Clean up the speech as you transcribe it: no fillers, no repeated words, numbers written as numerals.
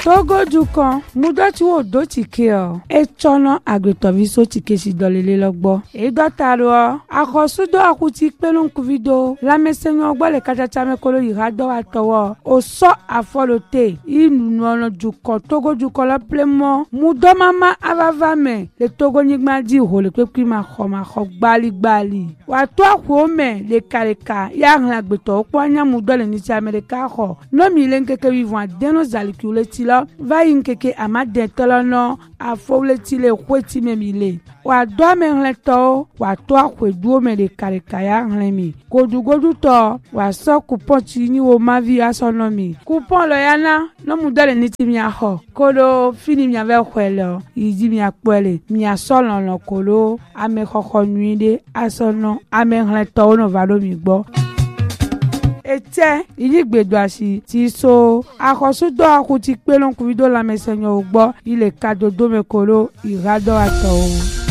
Togo dukan mudoti wo do tike o e chono agbetoviso tike si dolele logbo e dotaro akosudo akuti pelon kuvido la mesenyo gbo le kachacha me kolo irado atowo o so afolote inu no dukan Togo dukan la plemo mudo mama avava me le Togo nigma di ho le pepi ma kho gbali wa to akwo me le kareka ya hla agbeto opo anya mudo le ni ti America ho no mi le nkeke vivant deno zalikule ti va inkeke amade tolono afowle ti le kweti memile wa do me hleto wa to akweduo me le karikaya hlemi godugodu to wa so coupon ti ni wo mavi asonomi coupon lo yana no mudale ni ti mi aho kolo fini mi ave kwelo iji mi apele mi asolon lo kolo ame khokho nuide asono ame hleto no valo mi gbo ete iligbedo asi ti so akosudo akuti pelon kuvido la mesenyo ogbo ile kadodo mekolo irado ato